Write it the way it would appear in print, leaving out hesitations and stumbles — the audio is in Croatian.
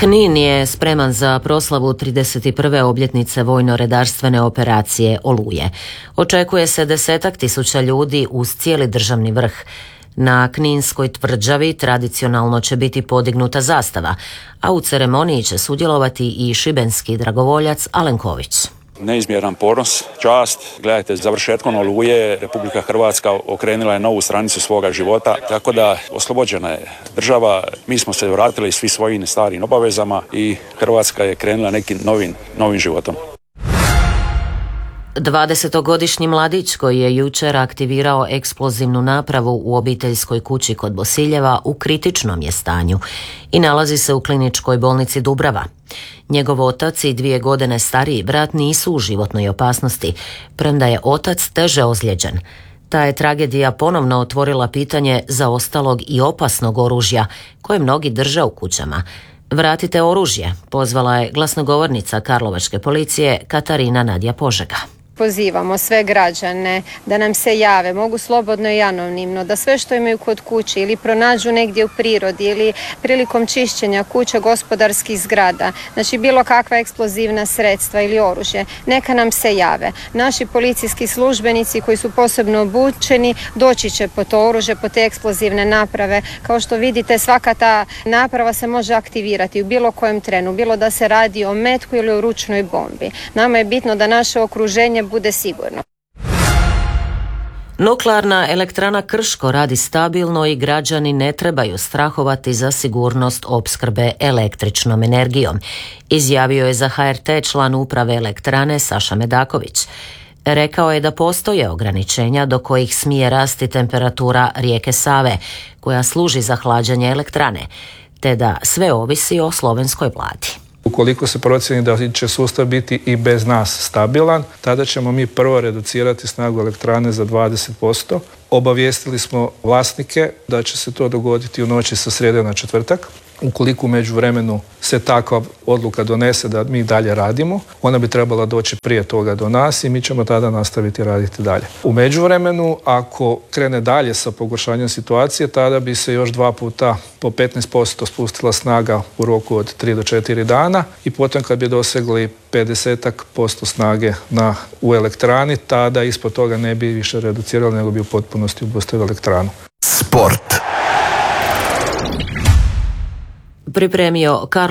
Knin je spreman za proslavu 31. obljetnice vojno-redarstvene operacije Oluje. Očekuje se 10.000 ljudi uz cijeli državni vrh. Na Kninskoj tvrđavi tradicionalno će biti podignuta zastava, a u ceremoniji će sudjelovati i šibenski dragovoljac Alenković. Neizmjeran ponos, čast. Gledajte, završetkom Oluje Republika Hrvatska okrenula je novu stranicu svoga života, tako da oslobođena je država. Mi smo se vratili svi svojim starim obavezama i Hrvatska je krenula nekim novim životom. 20-godišnji mladić koji je jučer aktivirao eksplozivnu napravu u obiteljskoj kući kod Bosiljeva u kritičnom je stanju i nalazi se u kliničkoj bolnici Dubrava. Njegov otac i 2 godine stariji brat nisu u životnoj opasnosti, premda je otac teže ozlijeđen. Ta je tragedija ponovno otvorila pitanje zaostalog i opasnog oružja koje mnogi drže u kućama. Vratite oružje, pozvala je glasnogovornica karlovačke policije Katarina Nadja Požega. Pozivamo sve građane da nam se jave, mogu slobodno i anonimno, da sve što imaju kod kuće ili pronađu negdje u prirodi ili prilikom čišćenja kuća, gospodarskih zgrada, znači bilo kakva eksplozivna sredstva ili oružje, neka nam se jave. Naši policijski službenici koji su posebno obučeni doći će po to oružje, po te eksplozivne naprave. Kao što vidite, svaka ta naprava se može aktivirati u bilo kojem trenu, bilo da se radi o metku ili o ručnoj bombi. Nama je bitno da naše okruženje bude sigurno. Nuklearna elektrana Krško radi stabilno i građani ne trebaju strahovati za sigurnost opskrbe električnom energijom, izjavio je za HRT član uprave elektrane Saša Medaković. Rekao je da postoje ograničenja do kojih smije rasti temperatura rijeke Save, koja služi za hlađenje elektrane, te da sve ovisi o slovenskoj vladi. Ukoliko se procijeni da će sustav biti i bez nas stabilan, tada ćemo mi prvo reducirati snagu elektrane za 20%. Obavijestili smo vlasnike da će se to dogoditi u noći sa srijede na četvrtak. Ukoliko u međuvremenu se takva odluka donese da mi dalje radimo, ona bi trebala doći prije toga do nas i mi ćemo tada nastaviti raditi dalje. U međuvremenu, ako krene dalje sa pogoršanjem situacije, tada bi se još 2 puta po 15% spustila snaga u roku od 3 do 4 dana i potom kad bi dosegli 50% snage u elektrani, tada ispod toga ne bi više reducirali, nego bi u potpunosti obustavili elektranu. Sport. Pripremio